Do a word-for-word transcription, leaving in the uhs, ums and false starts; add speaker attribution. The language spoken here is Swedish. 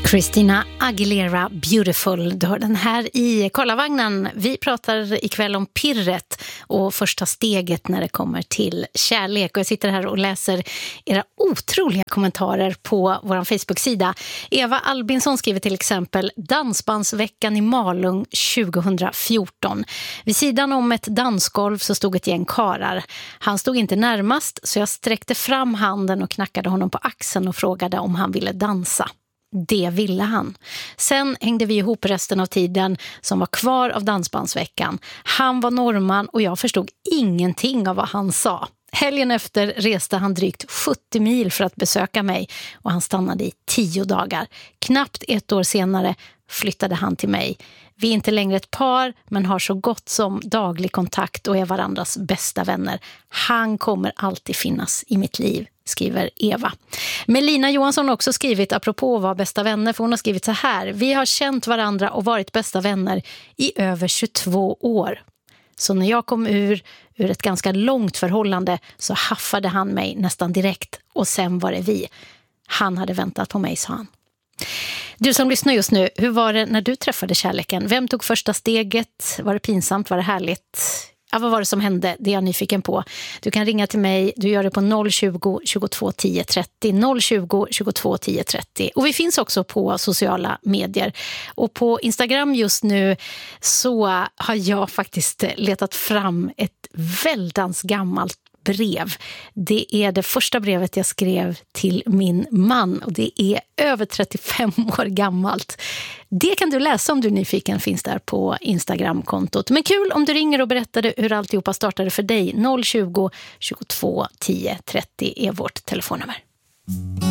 Speaker 1: Christina Aguilera, Beautiful. Du hör den här i Karlavagnen. Vi pratar ikväll om pirret och första steget när det kommer till kärlek. Och jag sitter här och läser era otroliga kommentarer på vår Facebook-sida. Eva Albinsson skriver till exempel: Dansbandsveckan i Malung tjugohundrafjorton. Vid sidan om ett dansgolv så stod ett gäng karar. Han stod inte närmast, så jag sträckte fram handen och knackade honom på axeln och frågade om han ville dansa. Det ville han. Sen hängde vi ihop resten av tiden som var kvar av dansbandsveckan. Han var norrman och jag förstod ingenting av vad han sa. Helgen efter reste han drygt sjuttio mil för att besöka mig och han stannade i tio dagar. Knappt ett år senare flyttade han till mig. Vi är inte längre ett par men har så gott som daglig kontakt och är varandras bästa vänner. Han kommer alltid finnas i mitt liv, skriver Eva. Melina Johansson har också skrivit apropå att vara bästa vänner, för hon har skrivit så här: vi har känt varandra och varit bästa vänner i över tjugotvå år. Så när jag kom ur, ur ett ganska långt förhållande så haffade han mig nästan direkt och sen var det vi. Han hade väntat på mig, sa han. Du som lyssnar just nu, hur var det när du träffade kärleken? Vem tog första steget? Var det pinsamt? Var det härligt? Ja, vad var det som hände? Det är jag nyfiken på. Du kan ringa till mig. Du gör det på noll tjugo, tjugotvå, tio, trettio. noll tjugo, tjugotvå, tio, trettio. Och vi finns också på sociala medier. Och på Instagram just nu så har jag faktiskt letat fram ett väldans gammalt brev. Det är det första brevet jag skrev till min man och det är över trettiofem år gammalt. Det kan du läsa om du är nyfiken, finns där på Instagram-kontot. Men kul om du ringer och berättade hur alltihopa startade för dig. noll tjugo, tjugotvå, tio, trettio är vårt telefonnummer.